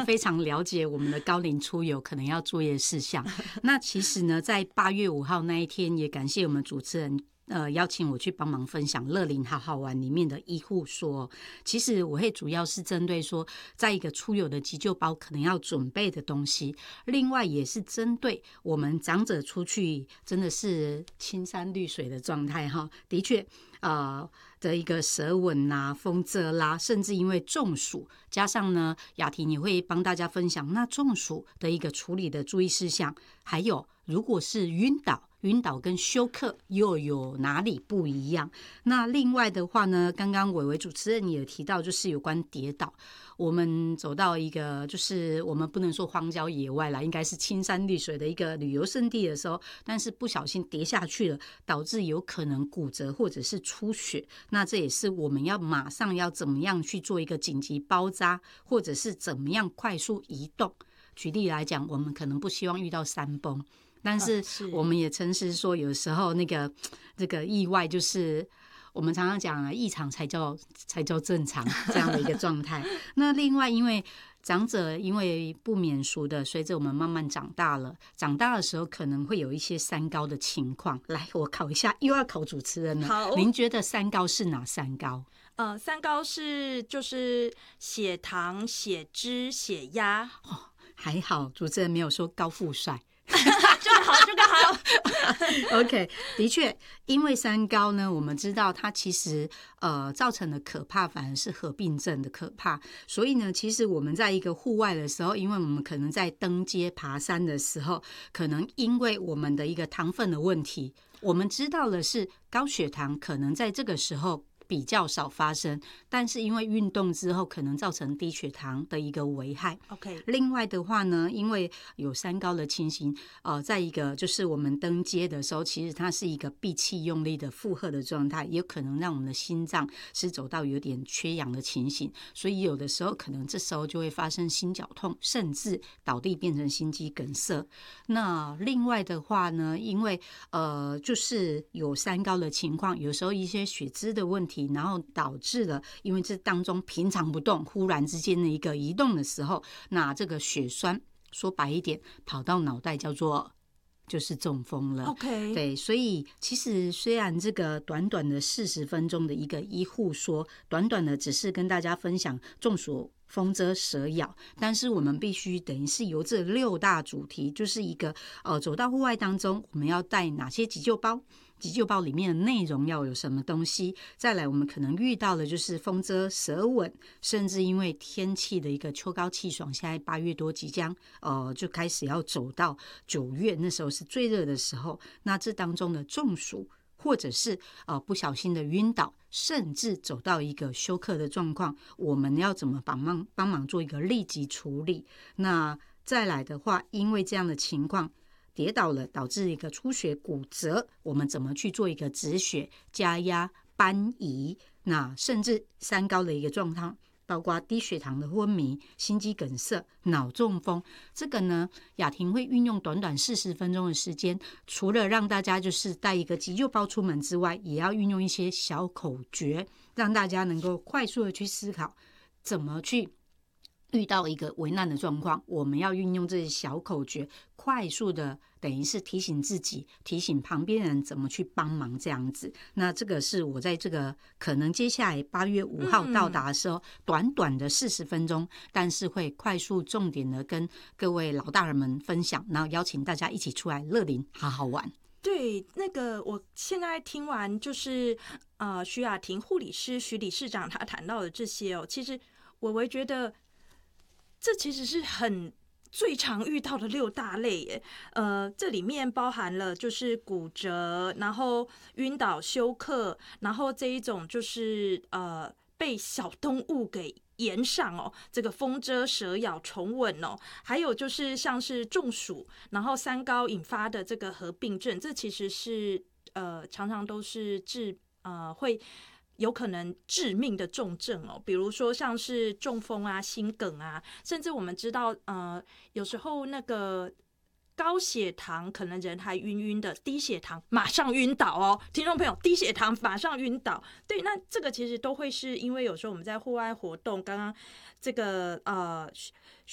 非常了解我们的高龄出游可能要注意的事项。那其实呢，在8月5号那一天，也感谢我们主持人邀请我去帮忙分享乐龄好好玩里面的医护说，其实我会主要是针对说，在一个出游的急救包可能要准备的东西，另外也是针对我们长者出去真的是青山绿水的状态哈，的确的一个舌吻啦、风蛰啦，甚至因为中暑，加上呢雅婷也会帮大家分享那中暑的一个处理的注意事项，还有如果是晕倒跟休克又有哪里不一样？那另外的话呢，刚刚伟伟主持人也提到，就是有关跌倒。我们走到一个，就是我们不能说荒郊野外啦，应该是青山绿水的一个旅游胜地的时候，但是不小心跌下去了，导致有可能骨折或者是出血。那这也是我们要马上要怎么样去做一个紧急包扎，或者是怎么样快速移动。举例来讲，我们可能不希望遇到山崩。但是我们也诚实说，有时候这个意外就是我们常常讲异常才叫正常这样的一个状态。那另外，因为长者因为不免俗的，随着我们慢慢长大了，长大的时候可能会有一些三高的情况。来，我考一下，又要考主持人了。 好， 您觉得三高是哪三高？ 三高是就是血糖、血脂、血压。 还好主持人没有说高富帅。 这个好 OK， 的确，因为三高呢，我们知道它其实造成的可怕反而是合并症的可怕，所以呢，其实我们在一个户外的时候，因为我们可能在登阶爬山的时候，可能因为我们的一个糖分的问题，我们知道的是高血糖可能在这个时候比较少发生，但是因为运动之后可能造成低血糖的一个危害。 OK， 另外的话呢，因为有三高的情形，在一个就是我们登阶的时候，其实它是一个闭气用力的负荷的状态，也有可能让我们的心脏是走到有点缺氧的情形，所以有的时候可能这时候就会发生心绞痛，甚至倒地变成心肌梗塞。那另外的话呢，因为就是有三高的情况，有时候一些血脂的问题，然后导致了因为这当中平常不动，忽然之间的一个移动的时候，那这个血栓说白一点跑到脑袋，叫做就是中风了。 OK， 对，所以其实虽然这个短短的40分钟的一个医护说，短短的只是跟大家分享中暑、风蛰、蛇咬，但是我们必须等于是由这6大主题，就是一个走到户外当中，我们要带哪些急救包，急救包里面的内容要有什么东西，再来我们可能遇到的就是风蛰、蛇吻，甚至因为天气的一个秋高气爽，现在8月多即将就开始要走到9月，那时候是最热的时候，那这当中的中暑或者是不小心的晕倒，甚至走到一个休克的状况，我们要怎么帮忙做一个立即处理？那再来的话，因为这样的情况跌倒了，导致一个出血骨折，我们怎么去做一个止血、加压、搬移？那甚至三高的一个状况，包括低血糖的昏迷、心肌梗塞、脑中风，这个呢，雅婷会运用短短40分钟的时间，除了让大家就是带一个急救包出门之外，也要运用一些小口诀，让大家能够快速的去思考怎么去遇到一个危难的状况，我们要运用这些小口诀，快速的等于是提醒自己，提醒旁边人怎么去帮忙这样子。那这个是我在这个可能接下来8月5号到达的时候，短短的40分钟，但是会快速重点的跟各位老大人们分享，然后邀请大家一起出来乐龄好好玩。 对，那个我现在听完就是徐雅婷护理师、徐理事长他谈到的这些其实我觉得这其实是很最常遇到的6大类耶。这里面包含了就是骨折，然后晕倒、休克，然后这一种就是被小动物给延上这个风蛰、蛇咬、虫吻还有就是像是中暑，然后三高引发的这个合并症，这其实是常常都是会有可能致命的重症比如说像是中风啊、心梗啊，甚至我们知道有时候那个高血糖可能人还晕晕的，低血糖马上晕倒听众朋友，低血糖马上晕倒，对，那这个其实都会是因为有时候我们在户外活动，刚刚这个